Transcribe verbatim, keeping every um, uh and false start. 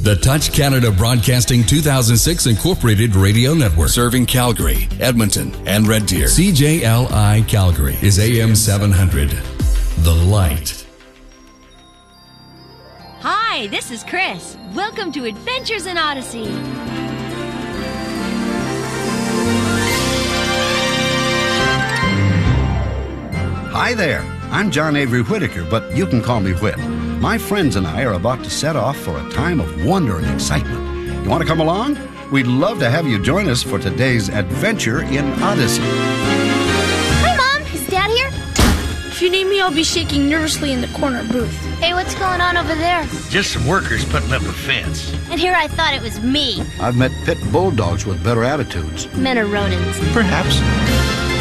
The Touch Canada Broadcasting two thousand six Incorporated Radio Network. Serving Calgary, Edmonton, and Red Deer. C J L I Calgary is A M seven hundred. The Light. Hi, this is Chris. Welcome to Adventures in Odyssey. Hi there. I'm John Avery Whitaker, but you can call me Whit. My friends and I are about to set off for a time of wonder and excitement. You want to come along? We'd love to have you join us for today's adventure in Odyssey. Hi, Mom. Is Dad here? If you need me, I'll be shaking nervously in the corner booth. Hey, what's going on over there? Just some workers putting up a fence. And here I thought it was me. I've met pit bulldogs with better attitudes. Men are rodents. Perhaps.